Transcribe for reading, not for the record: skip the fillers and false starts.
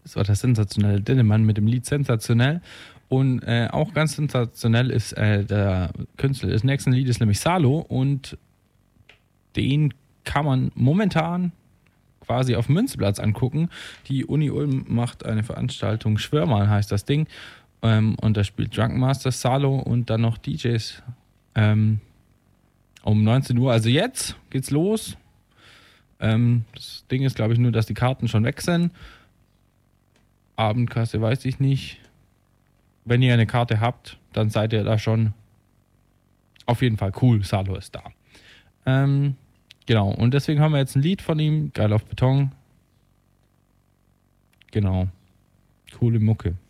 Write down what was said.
Das war der sensationelle Dennemann mit dem Lied Sensationell. Und auch ganz sensationell ist der Künstler des nächsten Liedes, nämlich Salo. Und den kann man momentan quasi auf dem Münzplatz angucken. Die Uni Ulm macht eine Veranstaltung, Schwör mal heißt das Ding. Und da spielt Drunken Master, Salo und dann noch DJs um 19 Uhr. Also jetzt geht's los. Das Ding ist, glaube ich, nur, dass die Karten schon weg sind. Abendkasse weiß ich nicht. Wenn ihr eine Karte habt, dann seid ihr da schon auf jeden Fall cool. Salo ist da. Genau, und deswegen haben wir jetzt ein Lied von ihm, Geil auf Beton. Genau, coole Mucke.